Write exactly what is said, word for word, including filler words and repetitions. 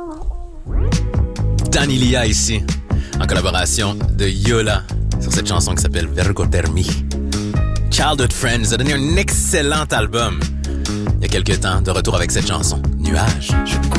Danny Lia ici, en collaboration de Yola, sur cette chanson qui s'appelle Vergotermi. Childhood Friends a donné un excellent album il y a quelques temps, de retour avec cette chanson, Nuages.